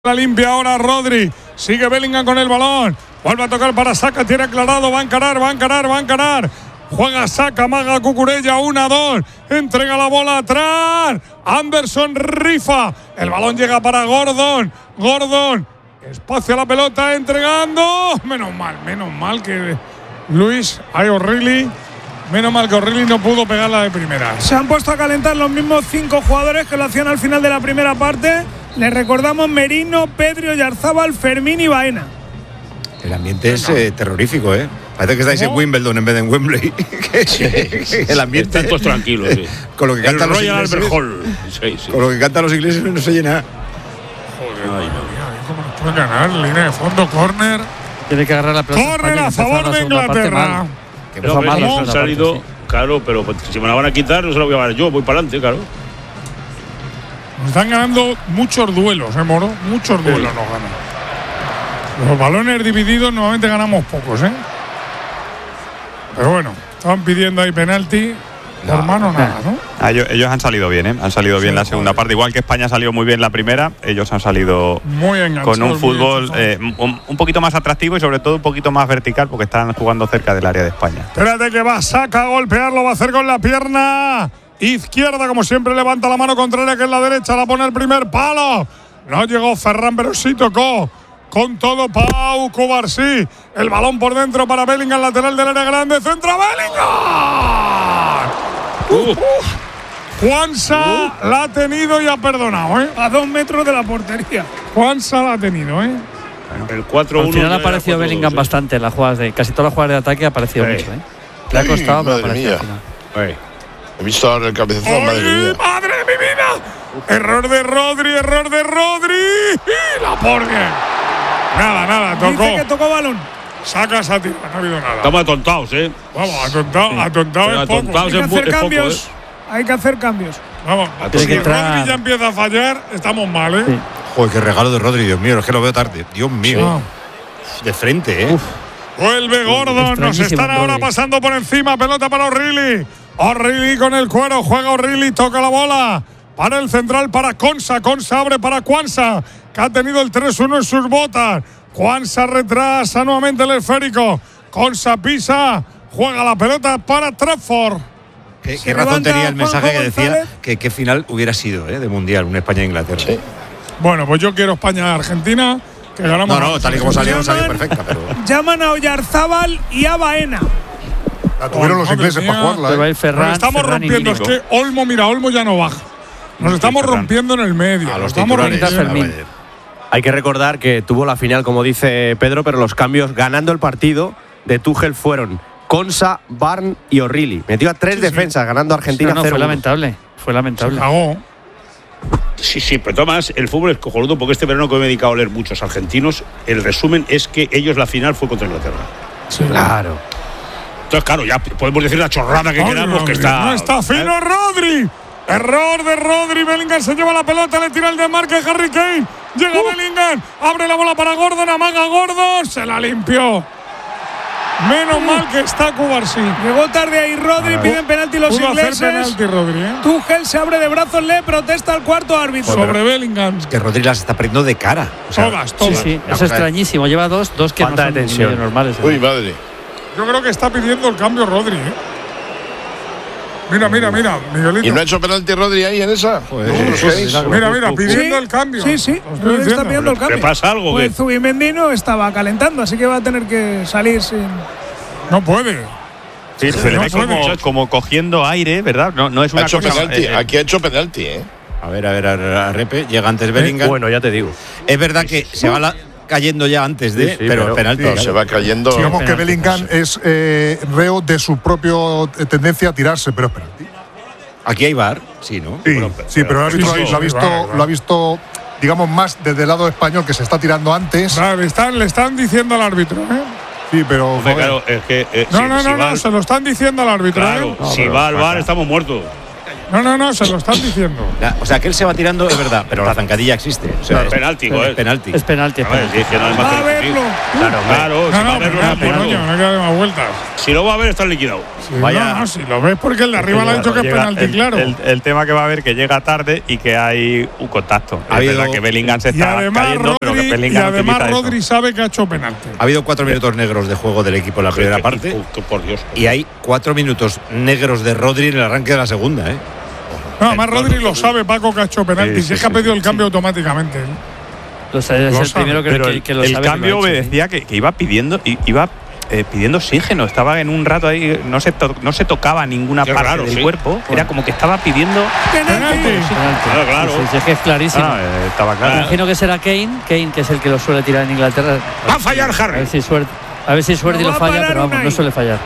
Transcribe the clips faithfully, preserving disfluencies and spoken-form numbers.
La limpia ahora Rodri. Sigue Bellingham con el balón. Vuelve a tocar para Saka. Tiene aclarado. Va a encarar, va a encarar, va a encarar. Juega Saka, maga Cucurella. Una, dos. Entrega la bola atrás. Anderson rifa. El balón llega para Gordon. Gordon. Espacio a la pelota. Entregando. Menos mal, menos mal que Luis. Hay O'Reilly. Menos mal que O'Reilly no pudo pegarla de primera. Se han puesto a calentar los mismos cinco jugadores que lo hacían al final de la primera parte. Les recordamos Merino, Pedri, Oyarzábal, Fermín y Baena. El ambiente es eh, terrorífico, ¿eh? Parece que estáis en Wimbledon en vez de en Wembley. Sí, el ambiente. están todos tranquilos. Sí. Con lo que cantan los Royal ingleses. Albert Hall. Sí, sí. Con lo que cantan los ingleses no se llena. Joder, madre mía, ¿cómo nos pueden ganar? Línea de fondo, córner. Tiene que agarrar la pelota. Córner a favor de Inglaterra. Que No, no, hombre, mal, han la salido, parte, claro, pero si me la van a quitar, no se la voy a dar yo, voy para adelante, claro. Nos están ganando muchos duelos, ¿eh, Moro? Muchos duelos nos ganan. Los balones divididos normalmente ganamos pocos, ¿eh? Pero bueno, estaban pidiendo ahí penalti. No, Hermano, nada, ¿no? Ah, ellos, ellos han salido bien, ¿eh? Han salido bien Sí, la segunda joder. parte. Igual que España salió muy bien la primera, ellos han salido Muy enganchados. con un muy fútbol enchufados. eh, un, un poquito más atractivo y sobre todo un poquito más vertical porque están jugando cerca del área de España. Espérate que va Saka a golpearlo, va a hacer con la pierna izquierda, como siempre levanta la mano contraria que es la derecha, la pone el primer palo. No llegó Ferran, pero sí tocó. Con todo Pau Cubarsí. El balón por dentro para Bellingham, lateral del área grande. Centra Bellingham. Uh, Juansa la ha tenido y ha perdonado, ¿eh? A dos metros de la portería. Juansa la ha tenido, ¿eh? el cuatro uno. Al final ha ya era aparecido cuatro dos, Bellingham sí. bastante en las jugadas de casi todas las jugadas de ataque ha aparecido Sí. mucho, ¿eh? Le ha costado, pero madre apareció mía. al final. Sí. He visto ahora el cabezazo, madre ¡Ay, mía. madre de mi vida! Error de Rodri, error de Rodri. Y la porgue. Nada, nada, tocó. Dice que tocó balón. Saca esa tira, no ha habido nada. Estamos atontados, ¿eh? Vamos, atontado, atontado Pero es poco. atontados Hay que es, bu- hacer es poco, cambios. ¿eh? Hay que hacer cambios. Vamos, Tiene si que entrar- Rodri ya empieza a fallar, estamos mal, ¿eh? Sí. Joder, qué regalo de Rodri, Dios mío, es que lo veo tarde. Dios mío. Ah. De frente, ¿eh? Vuelve Gordon, nos extrañísimo, están ahora Rodri. pasando por encima, pelota para O'Reilly. O'Reilly con el cuero, juega O'Reilly, toca la bola. Para el central, para Konsa, Konsa abre para Quansah, que ha tenido el tres uno en sus botas. Quansah retrasa nuevamente el esférico. Konsa pisa, juega la pelota para Trafford. Qué, Se qué razón levanta tenía el mensaje Juanjo que decía González. que qué final hubiera sido, ¿eh? De mundial, un España-Inglaterra. Sí. Bueno, pues yo quiero España-Argentina, que ganamos. No, no, tal y como salió, salió Llaman- perfecta, pero. Llaman a Oyarzábal y a Baena. La tuvieron los Madre ingleses mía. para jugarla. Pero va a ¿eh? ir Ferran, Nos estamos Ferran y rompiendo, es Nico. que Olmo, mira, Olmo ya no baja. Nos estamos Ferran. rompiendo en el medio. A nos los estamos titulares. rompiendo. Fermín. Fermín. Hay que recordar que tuvo la final, como dice Pedro, pero los cambios ganando el partido de Tuchel fueron Konsa, Barn y O'Reilly. Metió a tres Sí, sí. defensas ganando a Argentina No, no, fue cero uno. lamentable. Fue Se lamentable. cagó. Sí, sí, pero Tomás, el fútbol es cojonudo porque este verano que me he dedicado a leer muchos argentinos, el resumen es que ellos la final fue contra Inglaterra. Claro. Entonces, claro, ya podemos decir la chorrada que Ay, queramos, Rodri, que está. No está fino Rodri. Error de Rodri. Bellingham se lleva la pelota, le tira el desmarque Harry Kane. Llega Bellingham, abre la bola para Gordon, amaga Gordon, se la limpió. Menos mal que está Cubarsí. Llegó tarde ahí Rodri, piden penalti los Pudo hacer ingleses. penalti Rodri, ¿eh? Tuchel se abre de brazos, le protesta al cuarto árbitro. Sobre Bellingham. Que Rodri las está perdiendo de cara. O sea, Todas, Sí, todas. sí, La es cosa extrañísimo. Lleva dos, dos que Falta no son de ni tensión. medio normales. ¿eh? Uy, madre. Yo creo que está pidiendo el cambio Rodri, ¿eh? Mira, mira, mira, Miguelito. ¿Y no ha hecho penalti Rodri ahí en esa? ¿Vosotros creéis? Mira, mira, pidiendo Sí, el cambio. Sí, sí, Lo estoy Rodri está diciendo. pidiendo el cambio. ¿Qué pasa algo? Pues ¿Qué? Zubimendi no estaba calentando, así que va a tener que salir sin. No puede. Sí, se le no ve puede, como, muchacho. como cogiendo aire, ¿verdad? No, no es Ha una hecho cosa. penalti. eh, eh, Aquí ha hecho penalti, ¿eh? A ver, a ver, a, ver, a Repe. Llega antes Bellingham. Bueno, ya te digo. Es verdad que se va la- cayendo ya antes de, Sí, sí, pero, pero- penalti. sí, claro. Se va cayendo. Digamos que penalti, Bellingham es eh, reo de su propia tendencia a tirarse, pero es penalti. Aquí hay V A R, sí, ¿no? Sí, Bueno, sí, pero el árbitro sí, sí, lo, ha sí, visto, vale, vale. lo ha visto, digamos, más desde el lado español, que se está tirando antes. Vale, le, están, le están diciendo al árbitro, ¿eh? Sí, pero. Hombre, joder. claro, es que. eh, No, si- no, si no, va no, al- se lo están diciendo al árbitro, Claro, ¿eh? si va al bar estamos muertos. No, no, no, se lo están diciendo. La- o sea, que él se va tirando, es verdad, pero la zancadilla existe. O sea, Claro, es penalti, es joder. penalti. Es penalti. es A ver, penalti. es que no hay más Va que a discutir. verlo. Claro, hombre. Claro, No, si no, va a verlo, pero, no, pero, pero- coño, no hay que darle más vueltas. Si lo va a ver, está liquidado. Sí, Vaya. No, no, si lo ves porque el de arriba le ha dicho que es Llega- penalti, el, claro. El, el tema que va a haber que llega tarde y que hay un contacto. Ha Es habido- verdad que Bellingham se y está además, cayendo, pero que Rodri, y Bellingham además utiliza eso. Rodri sabe que ha hecho penalti. Ha habido cuatro minutos negros de juego del equipo en la primera Que- parte que- que- por Dios. y hay cuatro minutos negros de Rodri en el arranque de la segunda, ¿eh? No, además Rodri lo sabe, Paco, que ha hecho penalti. Sí, Si sí, es que ha sí, pedido sí, el cambio sí. automáticamente. ¿eh? Lo sabe, es Lo el sabe, primero que, Pero que- el, que lo el sabe. que lo cambio ha hecho, sí. obedecía que, que iba pidiendo, i- iba eh, pidiendo oxígeno. Estaba en un rato ahí, no se, to- no se tocaba ninguna Qué parte raro, del sí. cuerpo. Era como que estaba pidiendo. Penalti. Penalti. Penalti. Claro, claro. Sí, sí, sí, es que es clarísimo. Ah, eh, estaba Me claro. imagino que será Kane, Kane, que es el que lo suele tirar en Inglaterra. Va a fallar A Harry. ver si suerte, a ver si suerte Lo lo va a falla, parar pero vamos, Unai. no suele fallar.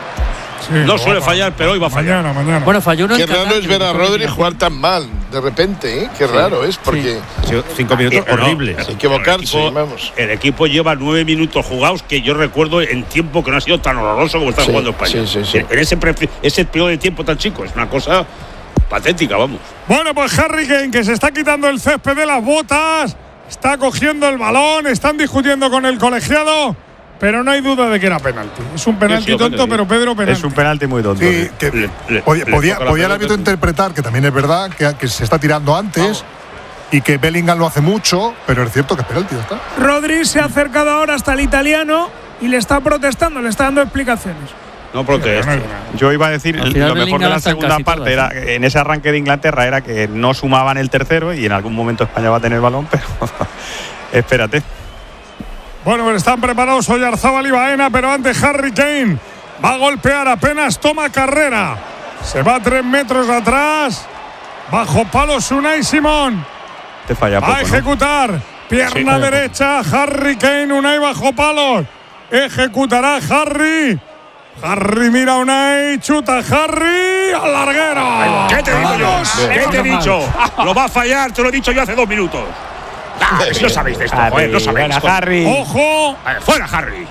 Sí, No lo suele va a fallar, pero hoy va a fallar. Mañana, mañana. Bueno, falló uno en Qué Qatar, raro es que ver a fue Rodri eliminación. jugar tan mal, de repente, ¿eh? Qué raro es, porque Ha sido cinco minutos Eh, no, horribles. eh, equivocarse, el equipo- vamos. El equipo lleva nueve minutos jugados que yo recuerdo en tiempo que no ha sido tan horroroso como está Sí, jugando España. sí, sí, sí. En ese, pre- ese periodo de tiempo tan chico, es una cosa patética, vamos. Bueno, pues Harry Kane, que se está quitando el césped de las botas, está cogiendo el balón, están discutiendo con el colegiado, pero no hay duda de que era penalti. Es un penalti Sí, sí, tonto, sí. pero Pedro penalti. Es un penalti muy tonto. Sí, sí. que Le- le- podía, le podía, toca la podía el pelota. árbitro interpretar, que también es verdad, que, que se está tirando antes y que Bellingham lo hace mucho, pero es cierto que es penalti, ya está. Rodri se ha acercado ahora hasta el italiano y le está protestando, le está dando explicaciones. No protesta. Yo iba a decir, Al final lo mejor de Bellingham la está en segunda casi parte todas, era en ese arranque de Inglaterra era que no sumaban el tercero y en algún momento España va a tener balón, pero espérate. Bueno, pues están preparados Oyarzábal y Baena, pero antes Harry Kane va a golpear, apenas toma carrera. Se va tres metros atrás. Bajo palos Unai Simón. Te falla Va poco, a ¿no? ejecutar. Pierna derecha, Harry Kane, Unai bajo palos. Ejecutará Harry. Harry mira a Unai, chuta Harry al larguero. ¿Qué te digo yo? Vamos. ¿Qué te he dicho? Lo va a fallar, te lo he dicho yo hace dos minutos. Ah, si no sabéis de esto, joder, no sabéis. Buena, joder. Harry. Ojo. A ver, fuera, Harry.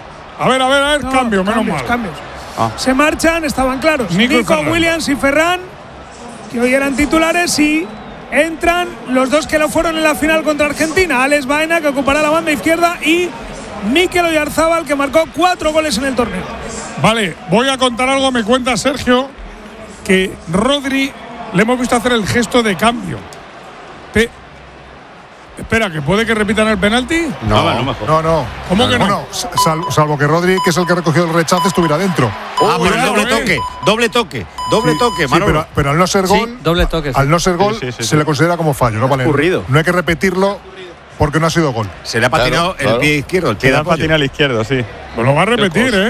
A ver, a ver, a ver, No, cambio, menos cambios, mal. cambios. Ah. Se marchan, estaban claros. Nico Nico, y Ferran. Williams y Ferran, que hoy eran titulares, y entran los dos que lo fueron en la final contra Argentina. Alex Baena, que ocupará la banda izquierda, y Mikel Oyarzábal, que marcó cuatro goles en el torneo. Vale, voy a contar algo. Me cuenta Sergio que Rodri le hemos visto hacer el gesto de cambio. Pe- Espera, que puede que repitan el penalti. No, no, mejor. No, no. ¿Cómo que no? Bueno, salvo, salvo que Rodri, que es el que recogió el rechazo, estuviera dentro. Ah, pero cuidado, doble eh. toque, doble toque, doble Sí, toque, sí, Manolo. pero, pero al no ser Sí, gol, doble toque. sí. al no ser gol, Sí, sí, sí, se sí. le considera como fallo. No, vale, Ocurrido. no hay que repetirlo porque no ha sido gol. Se le ha patinado Claro, claro. el pie izquierdo, el pie de Queda apoyo. patina al izquierdo, sí. Pues lo va a repetir, ¿eh?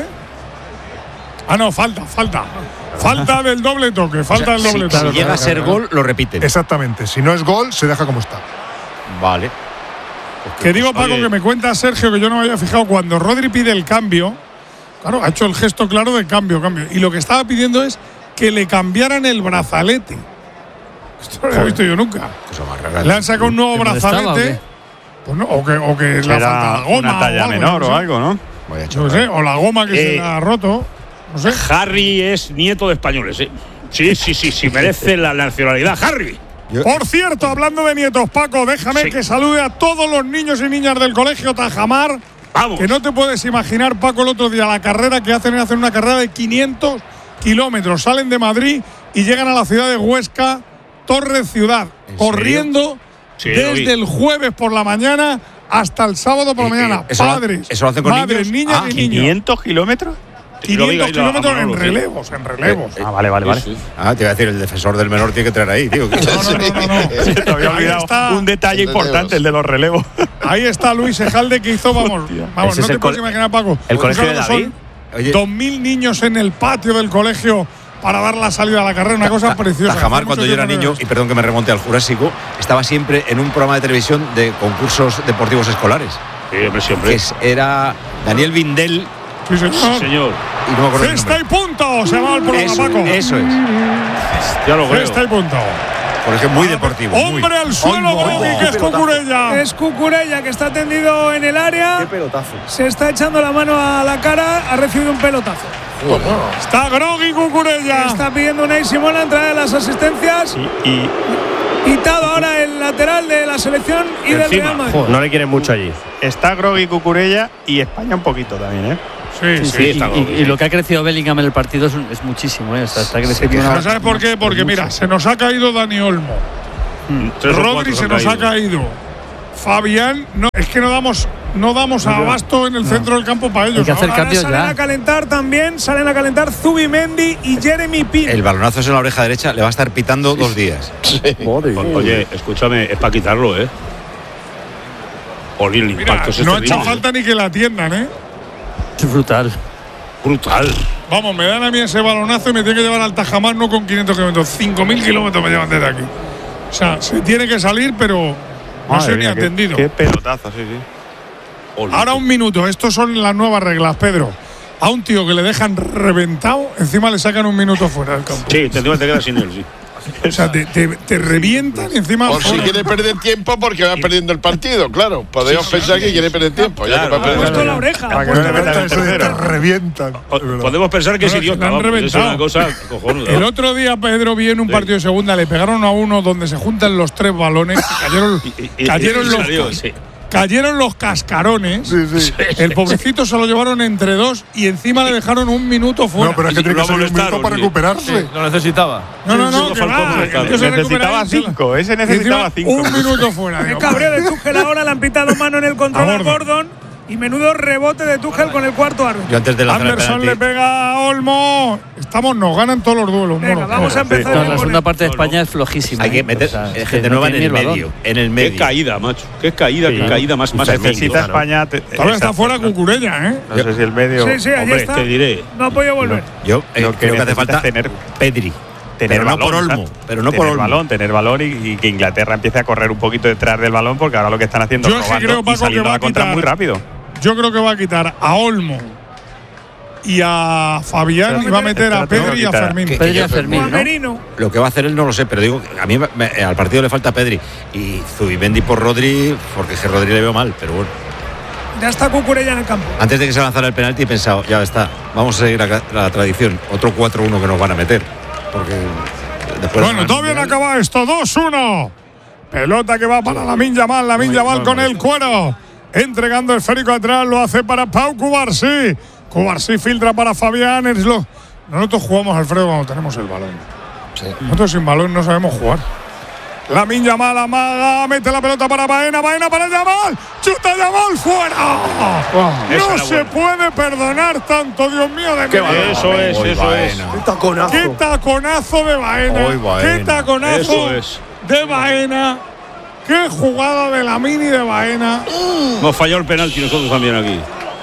Ah, no, falta, falta. Falta del doble toque, falta del Si, doble si toque. llega a ser gol, lo repiten. Exactamente. Si no es gol, se deja como está. Vale. Que digo, Paco, Oye. que me cuenta Sergio, que yo no me había fijado, cuando Rodri pide el cambio, claro, ha hecho el gesto claro de cambio, cambio. Y lo que estaba pidiendo es que le cambiaran el brazalete. Esto no lo he visto yo nunca. Cosa más rara. Le han sacado un nuevo ¿Que molestaba brazalete. o qué? Pues no, o que, o que le ha Era faltado la goma. una talla o algo, menor yo o no sé. algo, ¿no? Vaya Yo no chorrada. sé, o la goma que se Eh, le ha roto. No sé. Harry es nieto de españoles, ¿eh? Sí, sí, sí, sí, merece la nacionalidad. Harry. Yo- Por cierto, hablando de nietos, Paco, déjame Sí. que salude a todos los niños y niñas del colegio Tajamar. Vamos. Que no te puedes imaginar, Paco, el otro día la carrera que hacen, hacen una carrera de quinientos kilómetros. Salen de Madrid y llegan a la ciudad de Huesca, Torre Ciudad, ¿En corriendo Sí, lo vi. desde el jueves por la mañana hasta el sábado por la Y- y mañana. eso lo- Padres, eso lo hacen con madres, niños. niñas Ah, y niños. ¿quinientos kilómetros? quinientos Lo diga, lo- kilómetros a en Manolo, sí. relevos, en relevos. Eh, Ah, vale, vale, vale. Sí, sí. Ah, te iba a decir, el defensor del menor tiene que traer ahí, tío. No, no, no, no, no. Te había Ahí olvidado está. un detalle Relevos. importante, el de los relevos. Ahí está Luis Ejalde, que hizo, vamos, vamos, Ese no es te el puedes cole- imaginar, Paco. el ¿Tú colegio sabes de lo que David. son? Oye. Dos mil niños en el patio del colegio para dar la salida a la carrera, una cosa preciosa. Tajamar, Hace cuando mucho yo era tiempo niño, no y perdón que me remonte al Jurásico, estaba siempre en un programa de televisión de concursos deportivos escolares. Sí, hombre, Que siempre. es- era Daniel Vindel veo. Sí, señor. Sí, señor. y no me acuerdo el Cesta y nombre. punto, se llama el programa, Eso, Paco. eso es. Ya lo creo. Cesta y punto. Colegio muy deportivo. muy. Hombre al suelo, Oigo, Brogui, oigo. que es Cucurella. Es Cucurella, que está tendido en el área. Qué pelotazo. Se está echando la mano a la cara, ha recibido un pelotazo. Está groggy Cucurella. Está pidiendo Unai Simón la entrada de las asistencias. Y, y Quitado ahora el lateral de la selección y del Encima. Real Madrid. Joder, no le quieren mucho allí. está Grogui, Cucurella y España un poquito también, ¿eh? Sí, Sí, sí. sí, y, está y- bien. y lo que ha crecido Bellingham en el partido es, un- es muchísimo, ¿eh? O sea, está creciendo ¿Pero una- ¿Sabes por qué? Porque mira, se nos ha caído Dani Olmo. Tres o Rodri cuatro se han nos ha caído. caído. Fabián, no, es que no damos, no damos abasto en el centro del campo para ellos. Hay que hacer ¿no? Ahora cambios salen ya. a calentar también, salen a calentar Zubimendi y Jeremy Pino. El balonazo es en la oreja derecha, le va a estar pitando dos días. O- Oye, escúchame, es para quitarlo, ¿eh? Oye, el Mira, impacto es no ha terrible, hecho falta ni que la atiendan, ¿eh? Es brutal. brutal. Vamos, me dan a mí ese balonazo y me tiene que llevar al Tajamar, no con quinientos kilómetros, cinco mil kilómetros me llevan desde aquí. O sea, se tiene que salir, pero no Madre sé ni mía, qué- atendido. Qué pelotazo, sí, sí. Ole. Ahora un minuto, estos son las nuevas reglas, Pedro. A un tío que le dejan reventado, encima le sacan un minuto fuera del campo. Sí, te, te quedas sin él, sí. O sea, te, te, te revientan y encima. Por si fuera. quiere perder tiempo porque va perdiendo el partido, claro. Podemos pensar que quiere perder tiempo. Ya que va a Ha perder. puesto la oreja. Para ha que puesto no la le oreja. metan Eso de te tercero. revientan. O- es verdad. Podemos pensar que es No, no, se idiota. le han vamos, es reventado. una cosa cojonuda. El otro día Pedro vi en un Sí. partido de segunda, le pegaron a uno donde se juntan los tres balones, y cayeron, Y- y- y- cayeron, y los, salió, sí. cayeron los cascarones. Sí, sí. El pobrecito se lo llevaron entre dos y encima le dejaron un minuto fuera. No, pero es que Y tiene que lo salir un minuto molestaron, para sí. recuperarse. Lo necesitaba. no, no, sí, no, sí, que Falcón va, molestaron. el tío se recupera Necesitaba y se la- cinco, ese y necesitaba encima cinco. Un minuto fuera. Qué digo, cabreo de Tuchel ahora, le han pitado mano en el control A a Gordon. Y menudo rebote de Tuchel con el cuarto árbitro. Yo antes de lanzar el Anderson penalti, le pega a Olmo. Estamos, nos ganan todos los duelos. Venga, mono. vamos a empezar. No, bien la con segunda el- parte de España es flojísima. hay que ¿eh? meter O sea, eh, es gente que no nueva en tiene el ni balón. medio. En el Qué medio. caída, macho. Qué caída, qué caída más, más Necesita tremendo. España. te- Todavía está exacto, fuera no- Cucurella, ¿eh? No sé si el medio. Sí, sí, allí Hombre, está. te diré. No ha podido volver. Yo eh, Lo que creo que hace necesita falta es tener- Pedri. Tener pero no balón, por Olmo. exacto. Pero no tener por Olmo. balón, tener balón y, y que Inglaterra empiece a correr un poquito detrás del balón, porque ahora lo que están haciendo Yo es es que robando creo, Paco, y saliendo que va a a la contra quitar- muy rápido. Yo creo que va a quitar a Olmo y a Fabián y va a meter a Espérate, Pedri y a quitar. Fermín. Que- Pedri y a que- Fermín, O a ¿no? Merino. Lo que va a hacer él no lo sé, pero digo, a mí me- al partido le falta Pedri. Y Zubimendi por Rodri, porque es que Rodri le veo mal, pero bueno. Ya está Cucurella en el campo. Antes de que se lanzara el penalti he pensado, ya está, vamos a seguir la, la tradición. Otro cuatro uno que nos van a meter. Porque después Bueno, todavía no acaba esto. dos uno. Pelota que va para Lamine Yamal. Lamine Yamal con el cuero. Entregando el esférico atrás. Lo hace para Pau Cubarsí. Cubarsí filtra para Fabián. Es lo- Nosotros jugamos, Alfredo, cuando tenemos el balón. Nosotros sin balón no sabemos jugar. Lamine Yamal amaga, mete la pelota para Baena, Baena para Yamal, chuta Yamal fuera. Esa No era se buena. puede perdonar tanto, Dios mío, de mi vida. Eso es, eso es. ¡Qué taconazo de Baena! Hoy Baena. ¡Qué taconazo Eso es. de Baena! ¡Qué jugada de la mini de Baena! Hemos fallado el penalti nosotros también aquí.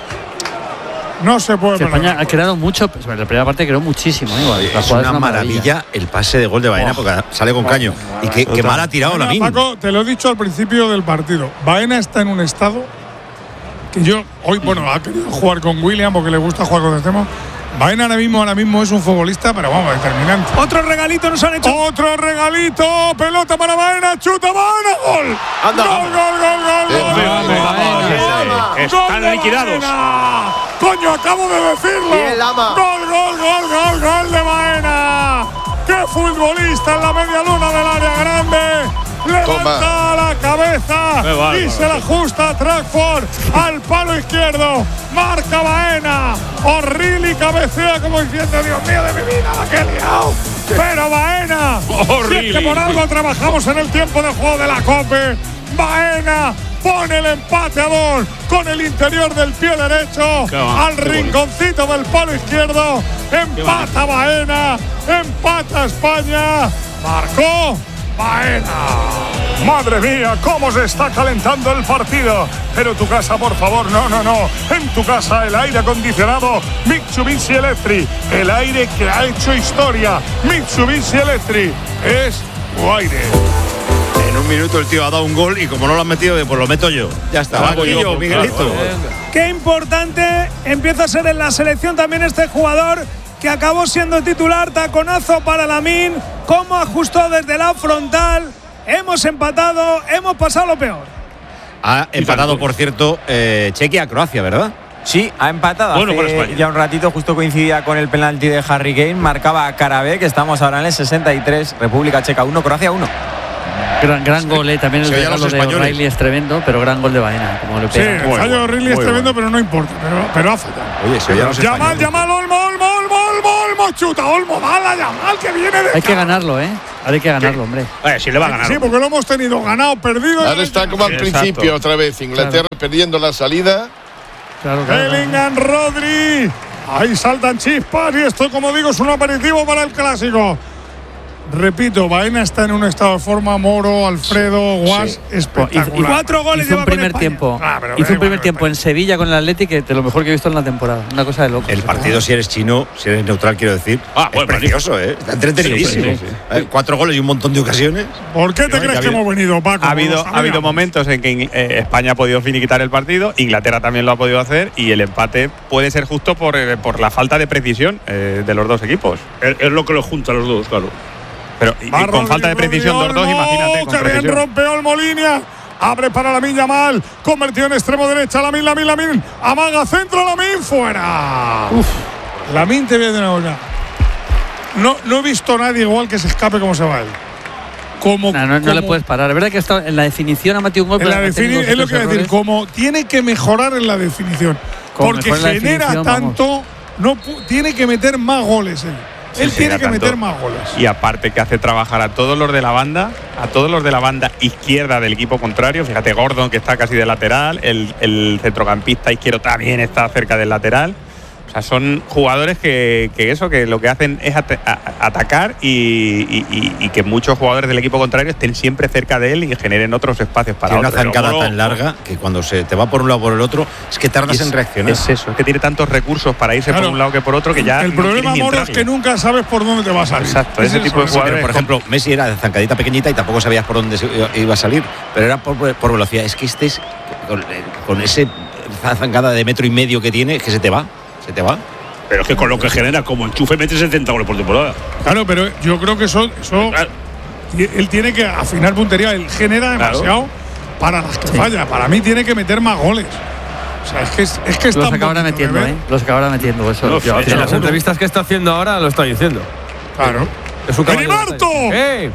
No se puede Que España perdonar. ha creado mucho, pues, la primera parte creó muchísimo. ¿eh? Igual. La Es jugada una maravilla el pase de gol de Baena porque sale con caño. Y qué, qué mal ha tirado Mira, Lamine. Paco, te lo he dicho al principio del partido. Baena está en un estado que yo hoy, bueno, ha querido jugar con William porque le gusta jugar con Extremo. Baena ahora mismo, ahora mismo es un futbolista, pero vamos, determinante. Otro regalito nos han hecho. Otro regalito, pelota para Baena, chuta Baena, gol. Anda. Gol, gol, gol, gol, gol. Bien, gol, bien, gol, bien, gol, bien. gol Están de liquidados. Baena. Coño, acabo de decirlo. Bien, Lama. Gol, gol, gol, gol, gol de Baena. ¡Qué futbolista en la media luna del área grande! Levanta la cabeza Qué bárbaro. y se la ajusta a Trackford al palo izquierdo. Marca Baena. O'Reilly cabecea como diciendo: Dios mío de mi vida, la que he liado. Pero Baena, si es que O'Reilly. por algo trabajamos en el tiempo de juego de la Cope. Baena pone el empate a dos con el interior del pie derecho Qué va, al qué bonito. rinconcito del palo izquierdo. Empata Baena, empata España. Marcó Baena. Madre mía, cómo se está calentando el partido. Pero tu casa, por favor, no, no, no. En tu casa el aire acondicionado Mitsubishi Electric. El aire que ha hecho historia. Mitsubishi Electric es tu aire. En un minuto el tío ha dado un gol y como no lo han metido, pues lo meto yo. Ya está. Lo hago Banquillo, yo, Miguelito. claro. Qué importante empieza a ser en la selección también este jugador que acabó siendo titular. Taconazo para Lamine. Cómo ajustó desde la frontal. Hemos empatado, hemos pasado lo peor. Ha empatado, por cierto, eh, Chequia-Croacia, ¿verdad? Sí, ha empatado. Bueno, hace para España. ya un ratito, justo coincidía con el penalti de Harry Kane. Marcaba Karabé, que estamos ahora en el sesenta y tres. República Checa uno, Croacia uno. Gran, gran gol, eh. También el Se oye a regalo los de españoles. O'Reilly es tremendo, pero gran gol de Baena. Como le Sí, pega. el fallo de O'Reilly es tremendo, pero no importa. Pero, pero ha fallado. Oye, se oye a los Yamal, españoles. Yamal, Olmo, Olmo, Olmo, Olmo, Olmo, chuta, Olmo, mala, Yamal, que viene de. Hay que ganarlo, ¿eh? Hay que ganarlo, hombre. Eh, si le va a ganar. Sí, porque lo hemos tenido ganado, perdido. Ahora está como al Exacto. principio otra vez. Inglaterra perdiendo la salida. Claro, claro. Bellingham, Rodri. Ahí saltan chispas y esto, como digo, es un aperitivo para el clásico. Repito, Baena está en un estado de forma, Moro, Alfredo, Guas, espectacular. Hizo- Cuatro goles Hizo lleva un con primer España. tiempo. Ah, pero hizo da un primer igual, tiempo en Sevilla con el Atlético, que de lo mejor que he visto en la temporada. Una cosa de loco. El partido, si eres chino, si eres neutral, quiero decir, Ah, es bueno, precioso, ¿eh? Está entretenidísimo. Sí, sí, sí. Eh, Cuatro goles y un montón de ocasiones. ¿Por qué te Oye, crees ha que habido- hemos venido, Paco? Ha habido, Lo ha habido sabíamos. momentos en que eh, España ha podido finiquitar el partido, Inglaterra también lo ha podido hacer y el empate puede ser justo por, eh, por la falta de precisión eh, de los dos equipos. Es, es lo que lo junta a los dos, claro. Pero y- y Va con Rodri, falta de precisión Rodri, los dos, Olmo, imagínate. Con que bien precisión. rompe Olmo línea. Abre para Lamine Yamal. Convertido en extremo derecha. Lamine, Lamine, Lamine. Amaga centro, Lamine fuera. Uf. Lamine te voy a decir una cosa. No, no he visto a nadie igual que se escape como se va él. Como, No, no, no como- le puedes parar. Es verdad que está en la definición ha metido un gol. En pero la ha tenido defini- es lo ciertos que voy a decir, errores. como tiene que mejorar en la definición. Como Porque mejore en la genera definición, vamos. tanto, no pu- tiene que meter más goles él. Sí, él sí, tiene da que tanto. meter más goles. Y aparte que hace trabajar a todos los de la banda, a todos los de la banda izquierda del equipo contrario. Fíjate, Gordon, que está casi de lateral, el, el centrocampista izquierdo también está cerca del lateral. O sea, son jugadores que, que eso, que lo que hacen es at- a- atacar y, y- y- y que muchos jugadores del equipo contrario estén siempre cerca de él y generen otros espacios para Tiene una otros. zancada Pero tan larga que cuando se te va por un lado o por el otro, es que tardas Y es- en reaccionar. Es eso, es que tiene tantos recursos para irse Claro. por un lado que por otro que ya. El no problema, quieres ni Moro, es entrarle. que nunca sabes por dónde te va a salir. Exacto, Ese ese es tipo el de Sí, problema. pero por ejemplo, Messi era de zancadita pequeñita y tampoco sabías por dónde se iba a salir, pero era por, por velocidad. Es que este es con, con ese zancada de metro y medio que tiene, es que se te va, se te va. Pero es que con lo que genera, como enchufe, mete setenta goles por temporada. Claro, pero yo creo que eso, eso Claro. y él tiene que afinar puntería. Él genera demasiado para las que falla. Para mí tiene que meter más goles. O sea, es que es, es que es Los tan acabará bonito de metiendo, ver. ¿eh? Los acabará metiendo. Eso. No, yo- en te En lo las juro. entrevistas que está haciendo ahora lo está diciendo. Claro. Es un caballo de ¡Heriberto! batalla. ¡Eh!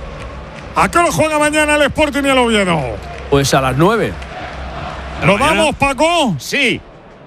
¿A qué hora juega mañana el Sporting y el Oviedo? Pues a las nueve. ¿Nos mañana? vamos, Paco? Sí.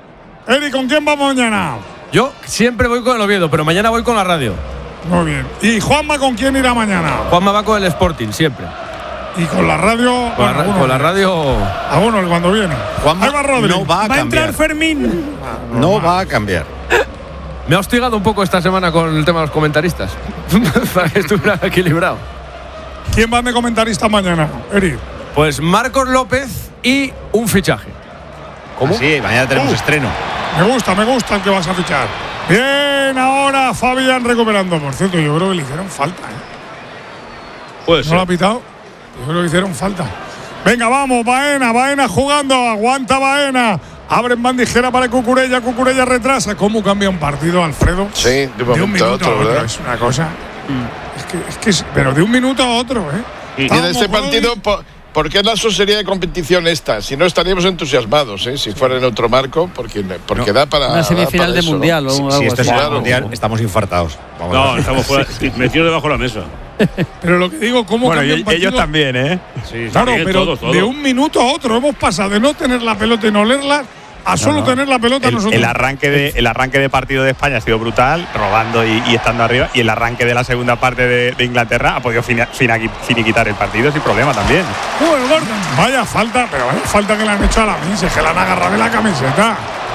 Eri, ¿con quién vamos mañana? Yo siempre voy con el Oviedo, pero mañana voy con la radio. Muy bien. ¿Y Juanma con quién irá mañana? Juanma va con el Sporting, siempre. Y con la radio. Con, la, ra- bueno, con la radio. A uno cuando viene. Juanma Ahí va Rodri. no va a Va a entrar cambiar. Fermín. No va a cambiar. Me ha hostigado un poco esta semana con el tema de los comentaristas. Para que estuviera equilibrado. ¿Quién va de comentarista mañana, Eri? Pues Marcos López y un fichaje. ¿Cómo? Sí, mañana tenemos Uh. estreno. Me gusta, me gusta el que vas a fichar. Bien, ahora Fabián recuperando. Por cierto, yo creo que le hicieron falta. ¿eh? Puede ¿No lo ha ser. pitado? Yo creo que hicieron falta. Venga, vamos, Baena, Baena jugando. Aguanta Baena. Abren bandijera para Cucurella. Cucurella retrasa. ¿Cómo cambia un partido, Alfredo? Sí, de De un momento minuto a otro, ¿verdad? Es una cosa. Es que, es que es- pero de un minuto a otro, ¿eh? Y en Vamos, este partido, Rodri. po- ¿por qué la sería de competición esta? Si no estaríamos entusiasmados, ¿eh? Si fuera en otro marco, porque, porque da para. Una semifinal da para de eso, ¿no? mundial o Si, algo si esto es así. el Claro. mundial, estamos infartados. Vamos a No, ver. estamos fuera. Metidos debajo de la mesa. Pero lo que digo, ¿cómo Bueno, cambia y un partido? ellos también, ¿eh? Sí, Claro, también, pero todos, todos. de un minuto a otro hemos pasado de no tener la pelota y no olerla a solo tener la pelota El, nosotros. el arranque de, el arranque de partido de España ha sido brutal, robando y, y estando arriba. Y el arranque de la segunda parte de, de Inglaterra ha podido fina- fina- finiquitar el partido sin problema también. Joder, Gordon. Vaya falta, pero vaya falta que le han hecho a la Mince, que la han agarrado de la camiseta.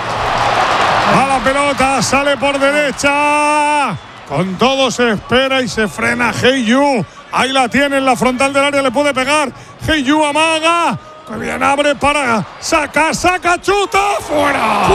A la pelota, sale por derecha. Con todo se espera y se frena Hey Yu. Ahí la tiene en la frontal del área, le puede pegar. Hey Yu amaga. Que bien abre para saca, saca, chuta, fuera.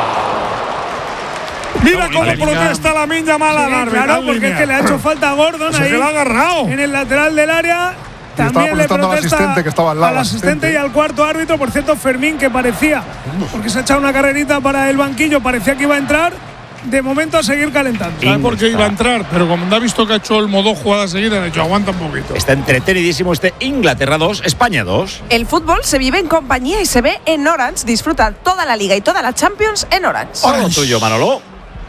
Mira cómo Bellingham. protesta la Miña mala Sí, al árbitro, claro, en porque línea. es que le ha hecho falta a Gordon O sea, ahí. que la ha agarrado. En el lateral del área. Y estaba También le protestando al protesta asistente que estaba al lado, al asistente asistente. y al cuarto árbitro. Por cierto, Fermín, que parecía, porque se ha echado una carrerita para el banquillo, parecía que iba a entrar de momento a seguir calentando. ¿Sabe por qué iba a entrar? Pero como ha visto que ha hecho Olmo dos jugadas seguidas, ha dicho aguanta un poquito. Está entretenidísimo este Inglaterra dos, España dos. El fútbol se vive en compañía y se ve en Orange. Disfruta toda la Liga y toda la Champions en Orange. Ahora lo tuyo, Manolo.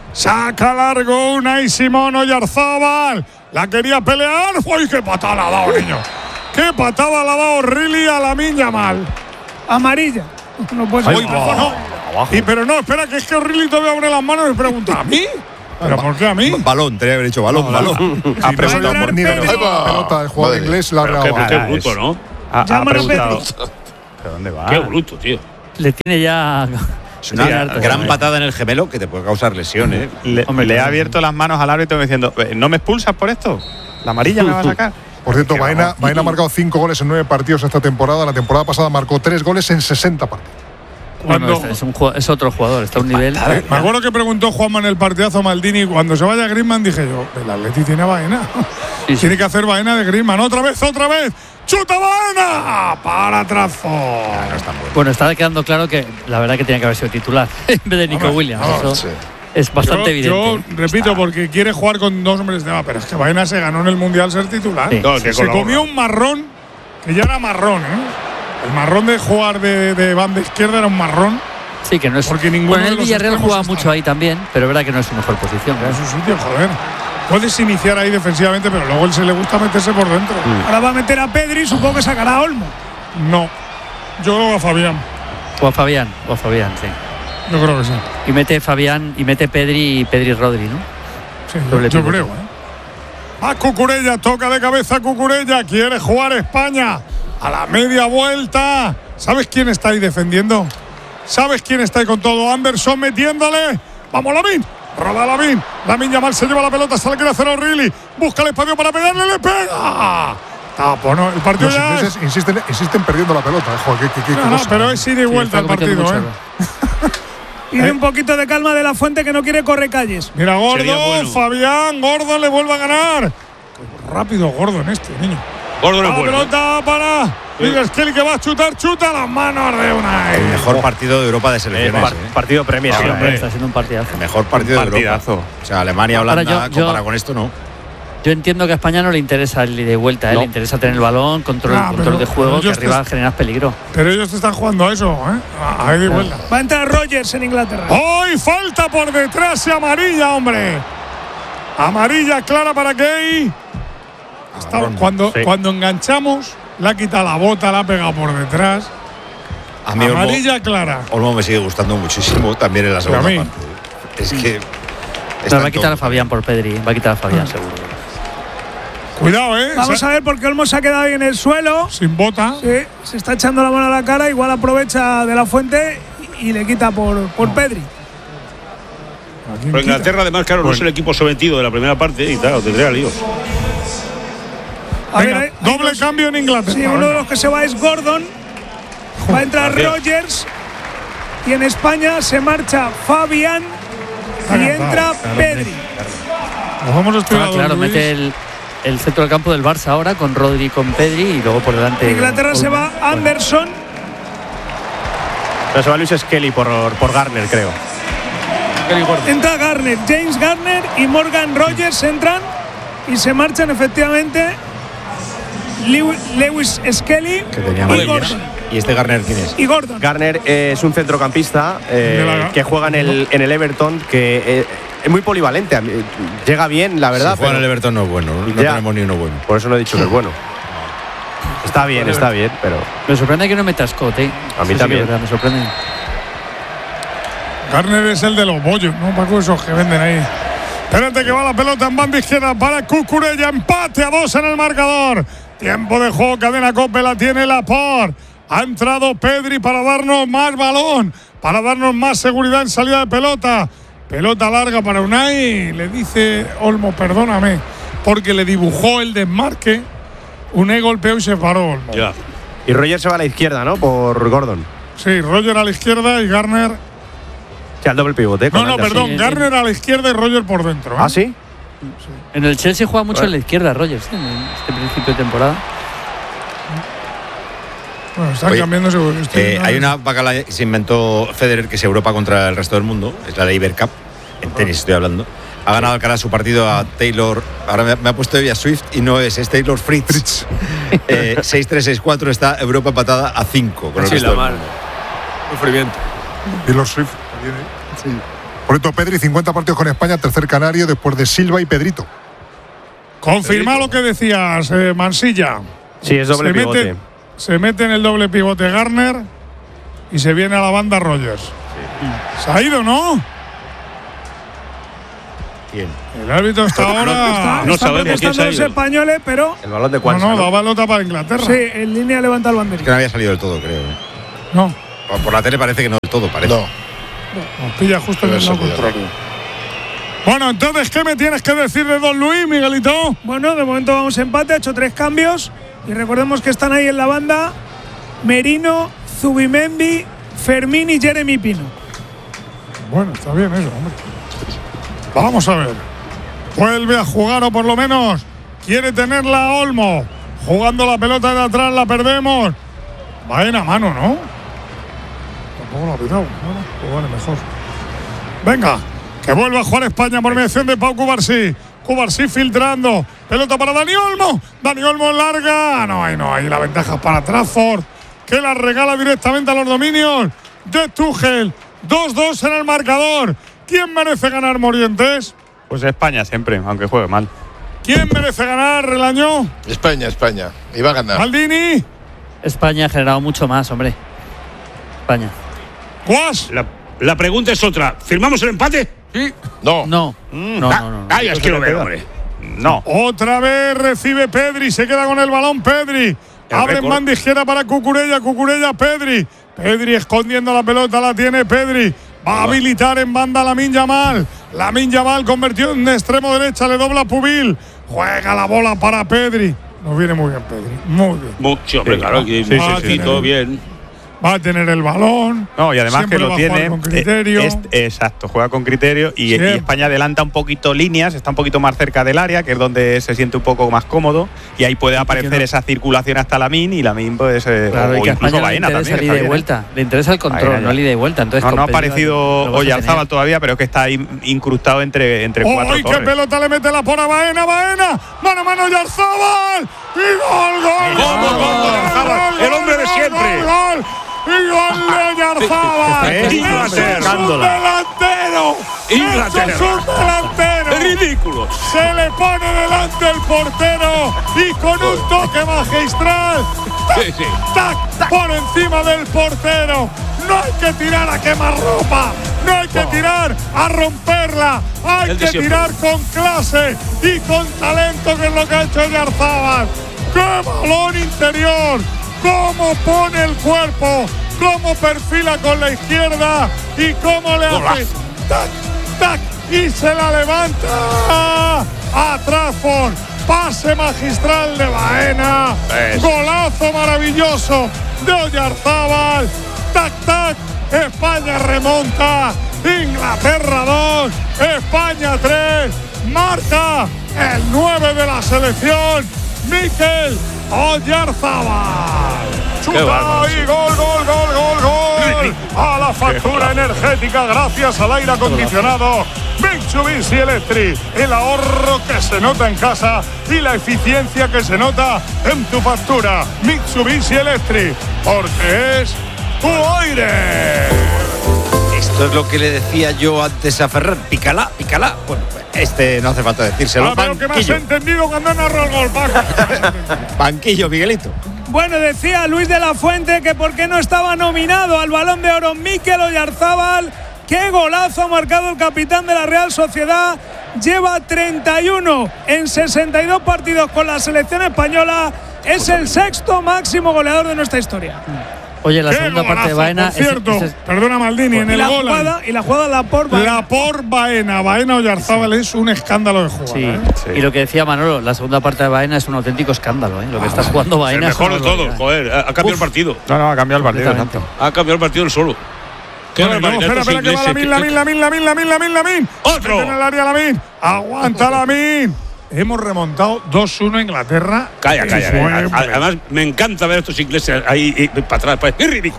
Saca largo Unai Simón Oyarzábal. La quería pelear. ¡Uy, qué patada le ha dado, niño! ¡Qué patada le ha dado Riley a Lamine Yamal! Amarilla. No puede ser. Uy, no, no. Y pero no, espera, que es que Riley todavía abre las manos y me pregunta ¿a mí? ¿Pero por qué a mí? Balón, tenía que haber dicho balón, No, balón. Sí, Ha no preguntado sabía por ni Pedro. la pelota, el jugador Madre. inglés la ha Pero qué, regalado. qué Ah, bruto, es- ¿no? Ha, ha Llámalo, preguntado. Pedri. ¿Pero dónde va? Qué bruto, tío. Le tiene ya. Es una Sí, harto, gran ¿eh? patada en el gemelo que te puede causar lesión, ¿eh? Le, Hombre, le ha claro. abierto las manos al árbitro diciendo, "Eh, ¿no me expulsas por esto? ¿La amarilla me va a sacar?" Por cierto, Qué Baena, vamos. Baena ha marcado cinco goles en nueve partidos esta temporada. La temporada pasada marcó tres goles en sesenta partidos. Bueno, Cuando- es, un, ju- es otro jugador, está a un nivel. Me acuerdo que preguntó Juanma en el partidazo a Maldini cuando se vaya Griezmann, dije yo, el Atleti tiene a Baena. Sí, sí. Tiene que hacer Baena de Griezmann. Otra vez, otra vez. ¡Chuta Baena! Para trazo. Bueno, está quedando claro que la verdad que tenía que haber sido titular en vez de Nico Hombre, Williams. no, Eso sí. es bastante yo, evidente. Yo repito, porque quiere jugar con dos hombres de más, pero es que Baena se ganó en el Mundial ser titular. Sí. No, que Se con la- comió un marrón, que ya era marrón, ¿eh? El marrón de jugar de, de banda izquierda era un marrón. Sí, que no es. Porque ninguno bueno, de el los Villarreal extremos juega está. mucho ahí también, pero es verdad que no es su mejor posición. En claro. su sitio, joder. Puedes iniciar ahí defensivamente, pero luego él se le gusta meterse por dentro. Ahora va a meter a Pedri, supongo que sacará a Olmo. No. Yo creo que a Fabián. O a Fabián, o a Fabián, sí. Yo creo que sí. Y mete Fabián, y mete Pedri y Pedri Rodri, ¿no? Sí, Doble yo pivote. creo, ¿eh? A Cucurella, toca de cabeza Cucurella, quiere jugar España a la media vuelta. ¿Sabes quién está ahí defendiendo? ¿Sabes quién está ahí con todo? Anderson metiéndole. ¡Vamos, Lamine! Roba Lamine. Lamine Yamal se lleva la pelota, hasta la quiere hacer O'Reilly. Busca el espacio para pegarle, le pega. Tapo, ¿no? El partido Los ya es. ingleses insisten, insisten perdiendo la pelota. eh, Joder, qué, qué, qué No, no, cosa. pero es ida y Sí, vuelta está el partido, cometiendo ¿eh? mucho Y de un poquito de calma de la Fuente que no quiere correr calles. Mira, Sería Gordo, bueno. Fabián, Gordo le vuelve a ganar. Qué rápido Gordo en este, niño. Gordo no La es bueno. pelota para Miguel Kelly que va a chutar, chuta las manos de una. El mejor partido de Europa de selecciones. Par- ¿eh? partido Premier. Sí, ahora, hombre, eh. está siendo un partidazo. El mejor partido de Europa. Partidazo. O sea, Alemania, Holanda, Ahora yo- yo- comparado con esto, no. Yo entiendo que a España no le interesa el ide y vuelta, ¿eh? No. le interesa tener el balón, control, Ah, control pero- de juego, pero que ellos arriba te- generas peligro. Pero ellos te están jugando a eso, ¿eh? A, a ida y vuelta. Va a entrar Rogers en Inglaterra. ¡Hoy falta por detrás y amarilla, hombre! Amarilla clara para Gay. Hasta cuando, Sí. cuando enganchamos, le ha quitado la bota, la ha pegado por detrás. A mí Olmo, Amarilla clara. Olmo me sigue gustando muchísimo también en la Pero a segunda mí. parte. Es que. Pero está va a en quitar todo. a Fabián por Pedri, va a quitar a Fabián seguro. Cuidado, ¿eh? Vamos Se- a ver porque Olmo se ha quedado ahí en el suelo. Sin bota. Sí, se está echando la mano a la cara, igual aprovecha de la Fuente y y le quita por, por Pedri. Pero Inglaterra, además, claro, no es el equipo sometido de la primera parte y claro, tendría líos. A Venga, ver, hay- doble cambio en Inglaterra. sí, uno de los que se va es Gordon. Va a entrar Gracias. Rogers. Y en España se marcha Fabián. Y Venga, entra va, claro, Pedri. Nos vamos a Ah, estudiar. claro, mete el, el centro del campo del Barça ahora con Rodri y con Pedri y luego por delante. En Inglaterra se va Anderson. Pero se va Luis Skelly por, por Garner, creo. Entra Garner, James Garner y Morgan Rogers entran y se marchan efectivamente Lew- Lewis Skelly Que tenía y amarilla. Gordon. ¿Y este Garner quién es? Y Gordon. Garner eh, es un centrocampista eh, De la- que juega en el, en el Everton, que eh, es muy polivalente. A mí, eh, llega bien, la verdad. Si juega en pero- el Everton no es bueno. No Ya. tenemos ni uno bueno. Por eso no he dicho que es bueno. Está bien, está bien, pero Me sorprende que no meta Scott, ¿eh? A mí Eso sí también. que es verdad, me sorprende. Garner es el de los bollos, ¿no? Paco, esos que venden ahí. Espérate que va la pelota en banda izquierda para Cucurella. Empate a dos en el marcador. Tiempo de juego, cadena Cope la tiene Laporte. Ha entrado Pedri para darnos más balón, para darnos más seguridad en salida de pelota. Pelota larga para Unai. Le dice Olmo, perdóname, porque le dibujó el desmarque. Unai golpeó y se paró Olmo. Ya. Y Roger se va a la izquierda, ¿no? Por Gordon. Sí, Roger a la izquierda y Garner. Sí, al doble pivote. con No, no, Anderson. perdón, sí, sí. Garner a la izquierda y Roger por dentro. ¿eh? ¿Ah, sí? En el Chelsea juega mucho Bueno. en la izquierda, Rogers, ¿eh? en este principio de temporada. Bueno, están Oye, cambiando seguro. Estoy- Eh, hay una bacala que se inventó Federer que es Europa contra el resto del mundo, es la ley Ibercup, en tenis estoy hablando, ha ganado Alcaraz su partido a Taylor. Ahora me, me ha puesto Evia Swift y no es, es Taylor Fritz. Fritz. eh, seis tres, seis cuatro, está Europa empatada a cinco. Con el Sí, resto la del mar. mundo. Sufrimiento. Taylor Swift. Sí. Por esto, Pedri, cincuenta partidos con España, tercer canario después de Silva y Pedrito. Confirma lo que decías, eh, Mansilla. Sí, es doble se pivote. Mete, se mete en el doble pivote Garner y se viene a la banda Rogers. Sí. Se ha ido, ¿no? ¿Quién? El árbitro está ahora. Está, no está sabemos quién protestando se ha los ido. españoles, pero El balón de No, Cuanza. no, ¿no? da balota para Inglaterra. sí, en línea levanta el Es banderín. que no había salido del todo, creo. ¿eh? No, Por, por la tele parece que no del todo, parece. No. nos pilla justo en el Eso, lado cuidado. contrario. Bueno, entonces, ¿qué me tienes que decir de Don Luis, Miguelito? Bueno, de momento vamos a empate, ha hecho tres cambios. Y recordemos que están ahí en la banda Merino, Zubimendi, Fermín y Jeremy Pino. Bueno, está bien eso, hombre. Vamos a ver. Vuelve a jugar, o por lo menos quiere tenerla Olmo. Jugando la pelota de atrás, la perdemos. Va en a mano, ¿no? Tampoco lo ha pitado. Bueno, pues vale, mejor. Venga, que vuelva a jugar España por mediación de Pau Cubarsí. Cubarsí filtrando. Pelota para Dani Olmo. Dani Olmo larga. No, ahí no, ahí la ventaja es para Trafford, que la regala directamente a los dominios de Tuchel. dos dos en el marcador. ¿Quién merece ganar, Morientes? Pues España siempre, aunque juegue mal. ¿Quién merece ganar el año? España, España. Y va a ganar. Maldini. España ha generado mucho más, hombre. España. Guas. La, la pregunta es otra. ¿Firmamos el empate? Sí. No. No. Mm, No, ah, no, no, no. Ah, ya es que lo veo, hombre. No. Otra vez recibe Pedri. Se queda con el balón Pedri. Abre en récord. banda izquierda para Cucurella. Cucurella, Pedri. Pedri escondiendo la pelota. La tiene Pedri. Va a habilitar en banda Lamine Yamal. Lamine Yamal convertido en extremo derecha. Le dobla Pubil. Juega la bola para Pedri. Nos viene muy bien Pedri. Muy bien. Mucho, hombre, Sí, claro. sí, que sí, sí, sí, sí. todo bien. Va a tener el balón. No, y además Siempre que lo va a tiene. jugar con criterio. eh, es- exacto, juega con criterio y, y Siempre. España adelanta un poquito líneas, está un poquito más cerca del área, que es donde se siente un poco más cómodo, y ahí puede aparecer no. esa circulación hasta Lamine y Lamine, pues. Eh, Claro, o, y que a incluso España le Baena interesa también. el que ida está y bien. vuelta. Le interesa el control, Ahí, ahí, no el ida y vuelta. Entonces, No, con no ha Pedri aparecido lo vas a Oyarzábal tener. todavía, pero es que está ahí incrustado entre, entre cuatro ¡Uy, qué torres. pelota le mete la por a Baena! ¡Baena! ¡Mano a mano Oyarzábal! ¡Y gol, gol! Gol, gol, gol, gol, Oyarzábal, gol, el hombre de gol, siempre. gol, gol! ¡Y gol de Oyarzábal! Eh, ¡Eso Inglaterra. es un delantero! Inglaterra. ¡Eso es un delantero! ¡Ridículo! Se le pone delante el portero y con un toque magistral, tac, Sí, sí. tac, por encima del portero. No hay que tirar a quemarropa, no hay que tirar a romperla, hay El de que siempre. tirar con clase y con talento, que es lo que ha hecho Oyarzábal. ¡Qué balón interior! ¡Cómo pone el cuerpo! ¡Cómo perfila con la izquierda! ¡Y cómo le hace! Golazo. ¡Tac, tac! ¡Y se la levanta! ¡A Trafford! ¡Pase magistral de Baena! Eso. ¡Golazo maravilloso de Oyarzábal! ¡Tac, tac! España remonta. Inglaterra dos. España tres. Marca el nueve de la selección, Mikel Oyarzábal. Chuta bárbaro, y gol, gol, gol, gol, gol. A la factura energética gracias al aire acondicionado Mitsubishi Electric. El ahorro que se nota en casa y la eficiencia que se nota en tu factura. Mitsubishi Electric, porque es tu aire. Esto es lo que le decía yo antes a Ferrer. Pícala, pícala. Bueno, este no hace falta decírselo. Ah, pero que me has Banquillo. entendido cuando narro el gol, Paco. Banquillo, Miguelito. Bueno, decía Luis de la Fuente que por qué no estaba nominado al Balón de Oro Mikel Oyarzábal. ¡Qué golazo ha marcado el capitán de la Real Sociedad! Lleva treinta y uno en sesenta y dos partidos con la selección española. Es el sexto máximo goleador de nuestra historia. Oye, la Qué segunda parte de golazo, Baena. por cierto, es- es- perdona Maldini, en Y el la gol. jugada, y la jugada la por Baena. La por Baena. Baena Oyarzábal es un escándalo de jugada. Sí. ¿eh? Sí. Y lo que decía Manolo, la segunda parte de Baena es un auténtico escándalo, ¿eh? Lo que está jugando El Baena. es mejor una de todos, barbaridad. joder. Ha ha cambiado el partido. No, no, ha cambiado el partido. Completamente. Exacto. Ha cambiado el partido él solo. Qué Bueno, no, barbaridad espera, estos espera, que va ingleses, Lamine, que- Lamine, Lamine, Lamine, Lamine, Lamine, Lamine. ¡Otro! Mete en el área Lamine. Aguanta Lamine. Hemos remontado dos uno a Inglaterra. Calla, calla. Fue, calla. hombre. Además, me encanta ver a estos ingleses ahí, ahí, para atrás. pues, Es ridículo.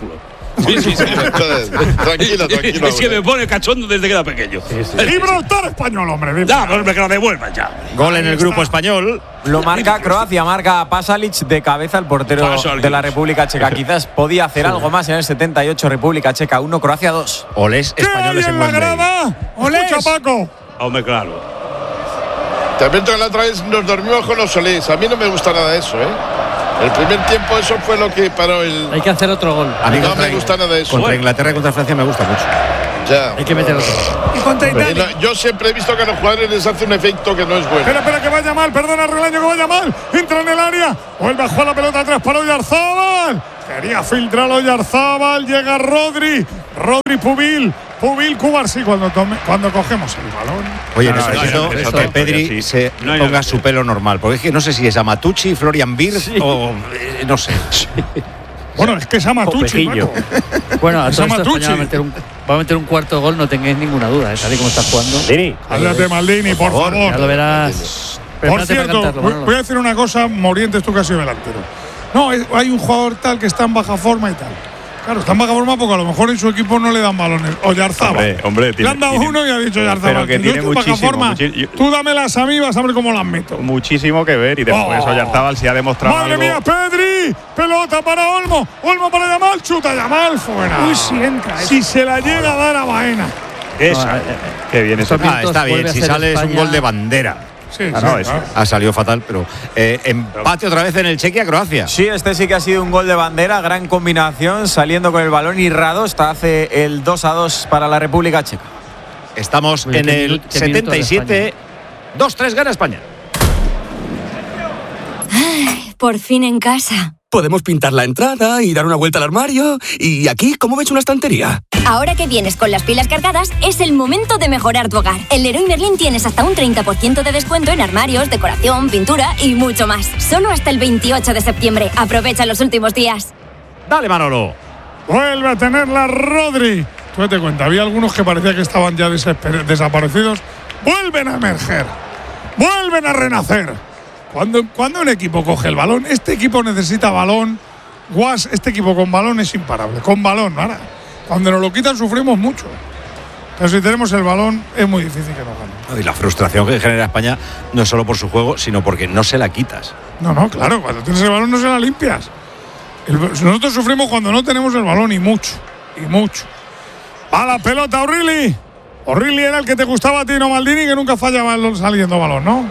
Sí, sí, sí. Tranquilo, tranquilo. Es que me pone cachondo desde que era pequeño. Sí, sí. Gibraltar español, hombre. Ya, pues me que lo devuelvan ya. Gol en el grupo español. Lo marca Croacia, marca Pasalic de cabeza el portero Pasalic. de la República Checa. Quizás podía hacer algo más en el setenta y ocho. República Checa uno, Croacia dos. Olés españoles en la Wembley. grada? Escucha, Paco. Hombre, claro. Te advierto que la otra vez nos dormimos con los Olés. A mí no me gusta nada eso, ¿eh? El primer tiempo eso fue lo que paró el… Hay que hacer otro gol. A mí no contra, me gusta nada eso. Contra Inglaterra y contra Francia me gusta mucho. Ya. Hay que meter otro. Y contra Italia. No, yo siempre he visto que a los jugadores les hace un efecto que no es bueno. Espera, espera, que vaya mal. Perdona, Relaño, que vaya mal. Entra en el área. Vuelve a jugar la pelota atrás para Oyarzábal. Quería filtrar a Oyarzábal. Llega Rodri. Rodri Pubil. Pubil Cubarsí cuando, tome, cuando cogemos el balón. Oye, No, no, necesito no, no, no, que no, Pedri sí. se No hay ponga nada. su pelo normal. Porque es que no sé si es Amatucci, Florian Wirtz o… eh, no sé. Bueno, es que es Amatucci, Copejillo. Paco. Bueno, a Es todo esto Amatucci. España va a meter un, va a meter un cuarto gol, no tengáis ninguna duda, ¿eh? Tal y como está jugando. Dini. Háblate, Maldini, por favor. Ya lo verás. Por Prepárate para cierto, cantarlo, voy, Manolo. voy a decir una cosa, Morientes, tú que has sido delantero. No, es- hay un jugador tal que está en baja forma y tal. Claro, está en baja forma porque a lo mejor en su equipo no le dan balones. Oyarzábal. Hombre, hombre, Le tiene- han dado tiene- uno y ha dicho Oyarzábal. pero que yo tiene estoy en baja muchísimo, forma. muchi- yo- Tú dámelas a mí, vas a ver cómo las meto. Muchísimo que ver y después Oh. Oyarzábal si ha demostrado Madre algo. mía, Pedri. Pelota para Olmo. Olmo para Yamal. Chuta Yamal fuera. Uy, si entra. eh. Si se la llega a dar a Baena. Esa. No, eh, Qué bien eso. estos Ah, minutos está bien. vuelve a Si ser sale es un España- gol de bandera. Sí, Ah, sí, no, eso. claro. Ha salido fatal, pero eh, empate otra vez en el Chequia-Croacia. Sí, este sí que ha sido un gol de bandera, gran combinación, saliendo con el balón y Radosta hace el dos a dos para la República Checa. Estamos Oye, en qué el minuto- qué setenta y minutos de siete. dos tres gana España. Por fin en casa. Podemos pintar la entrada y dar una vuelta al armario. Y aquí, ¿cómo ves una estantería? Ahora que vienes con las pilas cargadas, es el momento de mejorar tu hogar. En Leroy Merlin tienes hasta un treinta por ciento de descuento en armarios, decoración, pintura y mucho más. Solo hasta el veintiocho de septiembre. Aprovecha los últimos días. Dale, Manolo. Vuelve a tenerla Rodri. Tú date cuenta, había algunos que parecía que estaban ya desesper- desaparecidos. Vuelven a emerger. Vuelven a renacer. Cuando, cuando un equipo coge el balón, este equipo necesita balón. Guas, este equipo con balón es imparable. Con balón, ahora. Cuando nos lo quitan sufrimos mucho. Pero si tenemos el balón es muy difícil que nos ganen. Y la frustración que genera España no es solo por su juego, sino porque no se la quitas. No, no, claro, cuando tienes el balón no se la limpias. El- nosotros sufrimos cuando no tenemos el balón y mucho, y mucho. Va la pelota, O'Reilly. O'Reilly era el que te gustaba a ti, no Maldini, que nunca fallaba el saliendo balón, ¿no?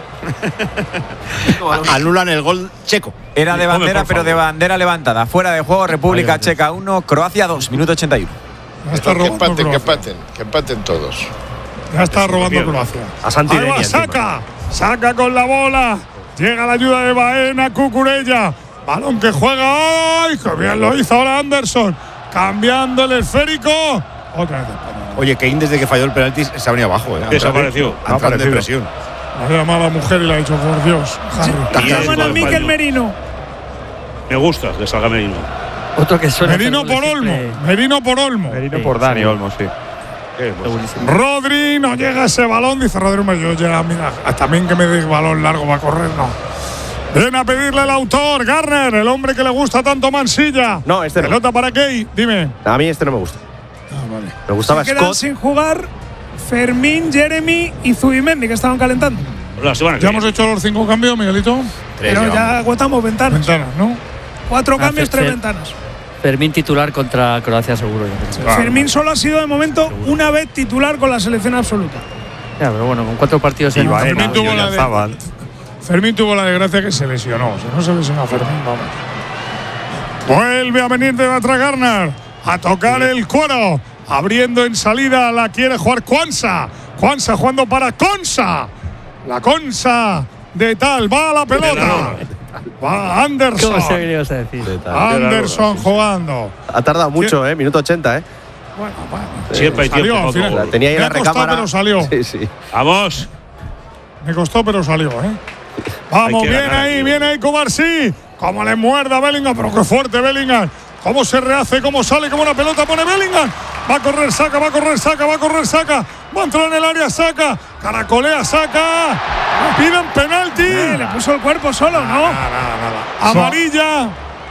Anulan el gol checo. Era de Hombre, bandera, por pero favor. de bandera levantada. Fuera de juego, República Checa uno, Croacia dos, minuto ochenta y uno. Ya está que robando empaten, que Croacia. empaten, que empaten todos. Ya está robando pierdo. Croacia. A Santi Ahí va, Denia encima. saca, saca con la bola. Llega la ayuda de Baena, Cucurella. Balón que juega. ¡Ay, qué bien lo hizo ahora Anderson! Cambiando el esférico. Otra vez España. Oye, Kane desde que falló el penalti se ha venido abajo. ¿eh? Desapareció. Ha entrado en depresión. La llama a la mujer y le ha dicho, por Dios, Harry. Y es Llaman a gol Mikel español. Merino. Me gusta que salga Merino. Otro que suena. Merino por Olmo. Merino por Olmo. Merino por Dani Olmo, sí. Rodri no llega ese balón. Dice Rodri, "Hombre, yo llega, mira, también que me dé balón largo para correr, no. Ven a pedirle el autor, Garner, el hombre que le gusta tanto Mansilla. No, este no. Pelota para Key, dime. A mí este no me gusta. Ah, vale. Me gustaba Se quedan Scott. sin jugar Fermín, Jeremy y Zubimendi, que estaban calentando. La semana que Ya viene. hemos hecho los cinco cambios, Miguelito. Pero ya agotamos ventanas. Ventanas, ¿no? Cuatro Ah, cambios, Fer- tres Fer- ventanas. Fermín titular contra Croacia seguro. yo creo. Fermín solo ha sido de momento una vez titular con la selección absoluta. Ya, pero bueno, con cuatro partidos en Baena, Fermín tuvo la de- Oyarzábal. Fermín tuvo la desgracia que se lesionó. Si no se lesionó Fermín, vamos. Vuelve a venir de atrás Garner. A tocar el cuero. Abriendo en salida. La quiere jugar Cuanza. Cuanza jugando para Consa. La Consa de tal. Va a la pelota. Va Anderson. ¿Cómo se que ibas a decir? Anderson jugando. Ha tardado mucho, ¿eh? Minuto ochenta, ¿eh? Bueno, bueno. Siempre hay Salió tiempo. al final. poco. La tenía ahí en Me la ha costado, recámara. pero salió. Sí, sí. Vamos. Me costó, pero salió, ¿eh? Vamos, Hay que viene ganar, ahí, tío. viene ahí Cubarsí. Cómo le muerda a Bellingham, pero qué fuerte Bellingham. Cómo se rehace, cómo sale, cómo una pelota pone Bellingham. Va a correr, saca, va a correr, saca, va a correr, saca. Va a entrar en el área, saca. Caracolea, saca. Piden penalti. Eh, le puso el cuerpo solo, ¿no? Nada, nada, nada. Amarilla.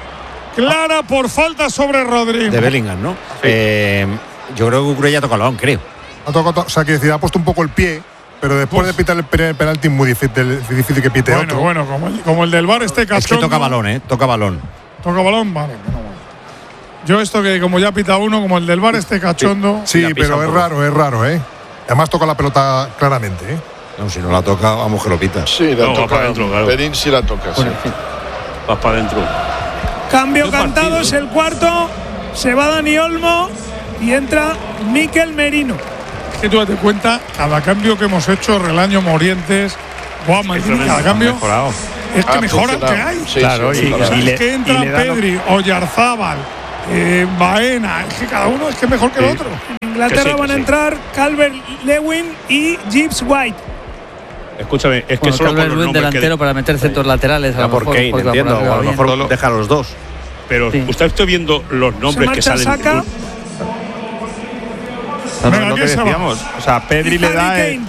clara por falta sobre Rodri. De Bellingham, ¿no? Sí. Eh, yo creo que Cucurella toca el balón, creo. Ha tocado, o sea, que decir, ha puesto un poco el pie, pero después Uf. de pitar el penalti es muy difícil, difícil que pite bueno, otro. Bueno, como el, como el del VAR este cachondo. Es que toca balón, ¿eh? Toca balón. Toca balón, vale. Yo esto que como ya pita uno, como el del VAR este cachondo. Sí, sí pero es raro, es raro, ¿eh? Además toca la pelota claramente, ¿eh? No, si no la toca, vamos que lo pita. Sí, la no, toca. Para adentro, claro. Perín sí la toca, sí. Vas para adentro. Cambio cantado, es el cuarto. Se va Dani Olmo y entra Mikel Merino. Que tú te cuenta, cada cambio que hemos hecho, Relaño, Morientes, Juan Maldini, cada cambio es que ah, mejora el que hay. Sí, claro, sí, y, claro. y es le, que entra y Pedri, no... Oyarzábal, eh, Baena, es que cada uno es que es mejor que sí. el otro. En Inglaterra sí, van a sí. entrar Calvert-Lewin y Gibbs White. Escúchame, es que bueno, solo Calvert Lewin delantero que... para meter centros laterales. A lo ¿Por qué? Entiendo, o a lo mejor lo... deja a los dos. Pero sí. usted está viendo los nombres que salen. Saca. No, no, lo que decíamos, o sea, Pedri le da el,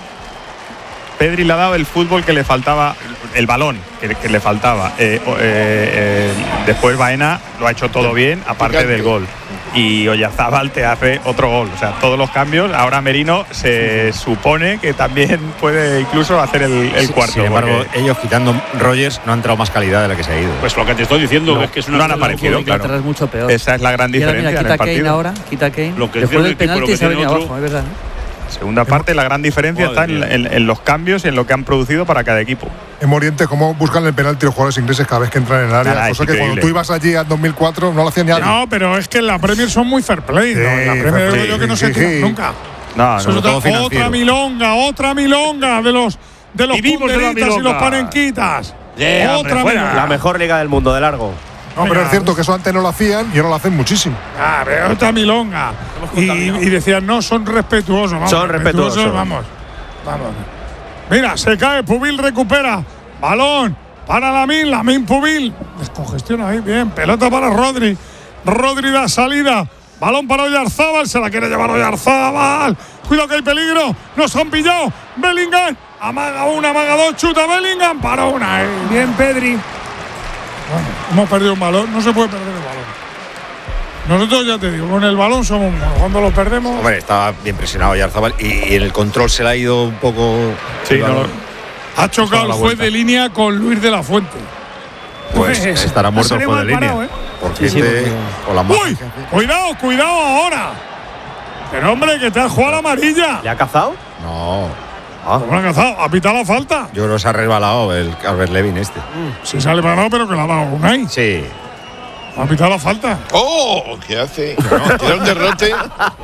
Pedri le ha dado el fútbol que le faltaba, el balón que, que le faltaba. Eh, eh, eh, después Baena lo ha hecho todo bien, aparte del gol. Y Oyarzábal te hace otro gol. O sea, todos los cambios. Ahora Merino se supone que también puede incluso hacer el, el cuarto. Sin embargo, ellos quitando Rogers no han entrado más calidad de la que se ha ido. Pues lo que te estoy diciendo no, es que es una no han aparecido, claro. Es mucho peor. Esa es la gran diferencia. Mira, en quita el partido. Kane ahora, quita Kane. Lo que después del penalti penalti se ha venido abajo, es verdad. Segunda parte, la gran diferencia está en, en, en los cambios y en lo que han producido para cada equipo. En Morientes, cómo buscan el penalti los jugadores ingleses cada vez que entran en el área. Nada, cosa que cuando tú ibas allí en dos mil cuatro no lo hacían ni nadie. No, pero es que en la Premier son muy fair play. Sí, ¿no? En la Premier digo yo que no se tiran nunca. No, no, otra, otra milonga, otra milonga de los de los punderitas y los panenquitas. Yeah, otra milonga. La mejor liga del mundo, de largo. No, pero es cierto que eso antes no lo hacían y ahora lo hacen muchísimo. Ah, pero otra milonga. Y, y decían, no, son respetuosos. Vamos, son respetuosos. respetuosos. Vamos, vamos. Mira, se cae, Pubil recupera. Balón para Lamine, Lamine Pubil. Descongestiona ahí, bien. Pelota para Rodri. Rodri da salida. Balón para Oyarzábal, se la quiere llevar Oyarzábal. Cuidado que hay peligro. Nos han pillado. Bellingham. Amaga una, amaga dos, chuta Bellingham. Para una. Eh. Bien, Pedri. Bueno, hemos perdido un balón, no se puede perder el balón. Nosotros ya te digo, con el balón somos buenos. Cuando lo perdemos. Hombre, estaba bien presionado Oyarzábal y, y en el control se le ha ido un poco. Sí, no, ha chocado el juez de línea con Luis de la Fuente. Pues, pues estará muerto el juez de línea. Parado, ¿eh? Porque sí, este, sí, con la ¡Uy! Cuidado, cuidado ahora. Pero hombre, que te has jugado la amarilla. ¿Le ha cazado? No. Ah. ¿Cómo lo ha cazado? ¿Ha pitado la falta? Yo creo que se ha resbalado el Calvert-Lewin este. Mm. Sí, se ha resbalado, pero que la ha dado Unai. Sí. ¿Ha pitado la falta? ¡Oh! ¿Qué hace? No, tira un derrote.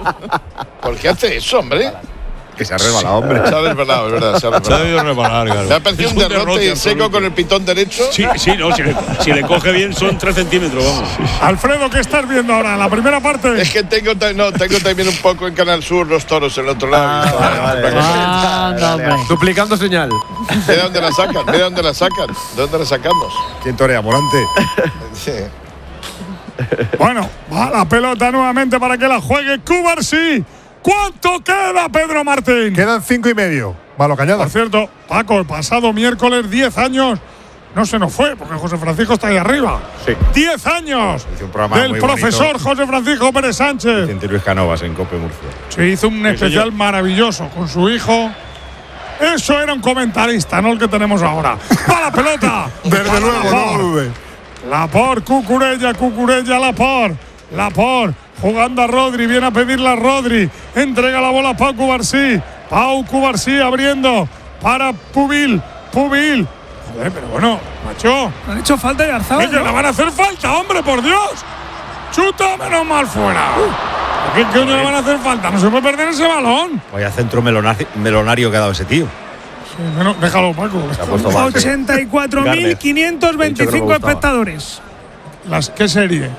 ¿Por qué hace eso, hombre? Que se ha resbalado, hombre. Se ha resbalado, es verdad. Se ha resbalado. Se ha debido resbalar, claro. Me ha parecido un derrote, derrote seco con el pitón derecho. Sí, sí, no. Si le, si le coge bien son tres centímetros, vamos. Alfredo, ¿qué estás viendo ahora? En la primera parte. Es que tengo, no, tengo también un poco en Canal Sur los toros en el otro lado. Ah, vale, vale. Ah, no, vale. Duplicando señal. ¿De dónde la sacan? ¿De dónde la sacan? ¿De dónde la sacamos? ¿Quién torea, Morante? Sí. Bueno, va la pelota nuevamente para que la juegue Cubarsí. ¿Cuánto queda, Pedro Martín? Quedan cinco y medio. Malo Cañada. Por cierto, Paco, el pasado miércoles, diez años, no se nos fue, porque José Francisco está ahí arriba. Sí. diez años del profesor bonito. José Francisco Pérez Sánchez. Vicente Luis Canovas en Cope Murcia. Se hizo un especial señor. maravilloso con su hijo. Eso era un comentarista, no el que tenemos ahora. ¡Va la pelota! Desde luego, no dude. Laport, Cucurella, Cucurella, Laport. Laport. Jugando a Rodri, viene a pedirla a Rodri. Entrega la bola a Pau Cubarsí. Pau Cubarsí abriendo para Pubil. Pubil. Joder, pero bueno, macho. Han hecho falta y Arzabal. Es que le van a hacer falta, hombre, por Dios. Chuta menos mal fuera. Uh. ¿Qué coño le van a hacer falta? No se puede perder ese balón. Vaya centro melonario que ha dado ese tío. Sí, bueno, déjalo, Paco. ochenta y cuatro mil quinientos veinticinco espectadores. Las, ¿Qué serie?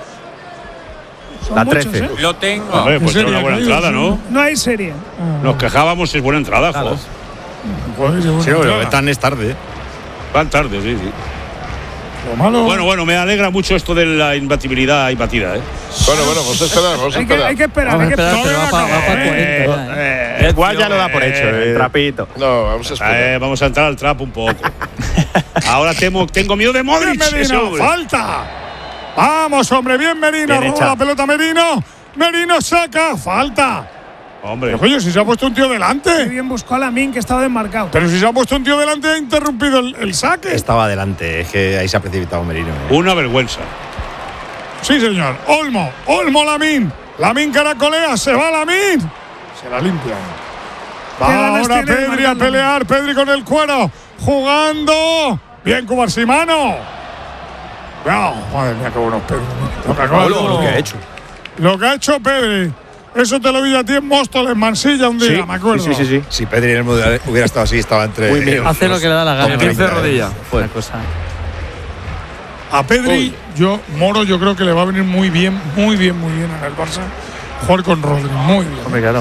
La trece. Muchos, ¿eh? Lo tengo. A ver, pues es una buena entrada, ¿no? No hay serie. Nos quejábamos, es buena entrada, claro. Joder. Sí, pero tan es tarde. Van tarde, sí, sí. Lo malo. Bueno, bueno, me alegra mucho esto de la imbatibilidad y batida, ¿eh? Bueno, bueno, vamos a esperar, vamos a hay, que, esperar. hay que esperar, hay que esperar. Pero va para va pa cuarenta. Eh, eh, igual ya lo da por hecho, el trapito. No, vamos a esperar. Eh, vamos a entrar al trap un poco. Ahora temo, tengo miedo de Modric. Medina, falta. Vamos, hombre, bien Merino. Bien Roba hecha. la pelota Merino. Merino saca. Falta. Hombre. Pero, coño, si se ha puesto un tío Qué delante. bien buscó a Lamine, que estaba desmarcado. Pero si se ha puesto un tío delante, ha interrumpido el, el saque. Estaba adelante, es que ahí se ha precipitado Merino. Una vergüenza. Sí, señor. Olmo. Olmo Lamine. Lamine caracolea. Se va Lamine. Se la limpia. Qué Va ganas ahora tiene de Pedri a marcarlo. pelear. Pedri con el cuero. Jugando. Bien Cubarsimano. No, madre mía, qué buenos Pedri. Lo que, acaba de- Lo, lo que ha hecho. Lo que ha hecho Pedri. Eso te lo vi a ti en Móstoles, Mansilla, un día, Sí, me acuerdo. sí, sí, sí. Si Pedri en el mundial hubiera estado así, estaba entre. Muy bien. Hace lo que le da la gana. Con quince treinta, rodillas. Una cosa. A Pedri, yo, Moro, yo creo que le va a venir muy bien, muy bien, muy bien en el Barça. Jugar con Rodri, muy bien. Hombre, claro.